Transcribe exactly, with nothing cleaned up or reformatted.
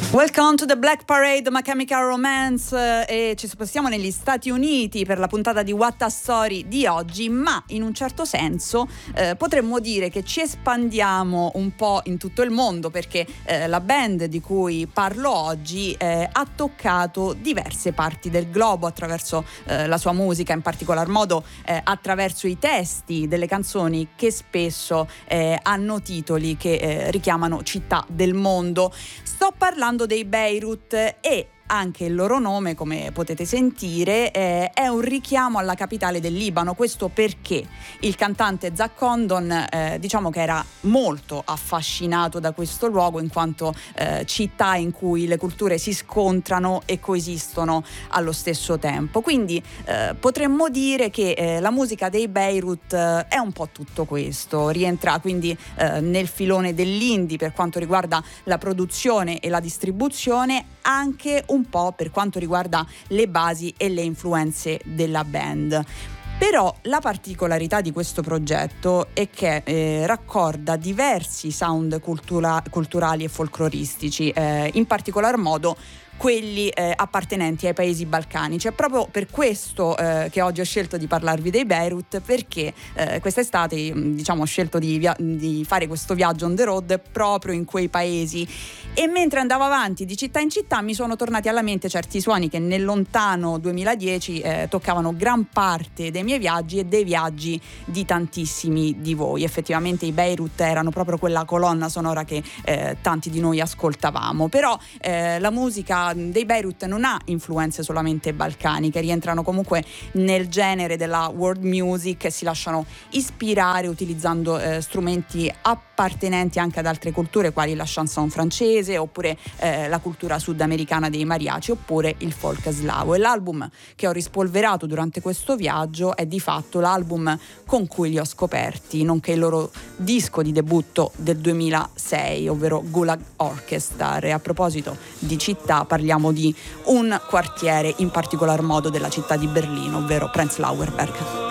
Welcome to the Black Parade, My Chemical Romance, eh, e ci spostiamo negli Stati Uniti per la puntata di What a Story di oggi, ma in un certo senso eh, potremmo dire che ci espandiamo un po' in tutto il mondo, perché eh, la band di cui parlo oggi eh, ha toccato diverse parti del globo attraverso eh, la sua musica, in particolar modo eh, attraverso i testi delle canzoni che spesso eh, hanno titoli che eh, richiamano città del mondo. Sto parlando dei Beirut, e anche il loro nome, come potete sentire, eh, è un richiamo alla capitale del Libano. Questo perché il cantante Zach Condon eh, diciamo che era molto affascinato da questo luogo, in quanto eh, città in cui le culture si scontrano e coesistono allo stesso tempo. Quindi eh, potremmo dire che eh, la musica dei Beirut eh, è un po' tutto questo, rientra quindi eh, nel filone dell'indie per quanto riguarda la produzione e la distribuzione, anche un po' per quanto riguarda le basi e le influenze della band. Però la particolarità di questo progetto è che eh, raccorda diversi sound cultura- culturali e folcloristici, eh, in particolar modo quelli eh, appartenenti ai paesi balcanici. È proprio per questo eh, che oggi ho scelto di parlarvi dei Beirut, perché eh, quest'estate diciamo ho scelto di, via- di fare questo viaggio on the road proprio in quei paesi, e mentre andavo avanti di città in città mi sono tornati alla mente certi suoni che nel lontano duemiladieci eh, toccavano gran parte dei miei viaggi e dei viaggi di tantissimi di voi. Effettivamente i Beirut erano proprio quella colonna sonora che eh, tanti di noi ascoltavamo, però eh, la musica dei Beirut non ha influenze solamente balcaniche, rientrano comunque nel genere della world music e si lasciano ispirare utilizzando eh, strumenti appartenenti anche ad altre culture, quali la chanson francese, oppure eh, la cultura sudamericana dei mariachi, oppure il folk slavo. E l'album che ho rispolverato durante questo viaggio è di fatto l'album con cui li ho scoperti, nonché il loro disco di debutto del duemilasei, ovvero Gulag Orchestra. E a proposito di città, parliamo di un quartiere in particolar modo della città di Berlino, ovvero Prenzlauer Berg.